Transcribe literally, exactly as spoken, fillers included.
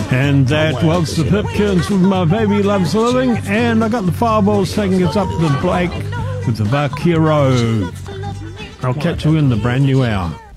And that was the Pipkins with My Baby Loves Living, and I got the Fireballs taking us up to Blake with the Vaquero. I'll catch you in the brand new hour.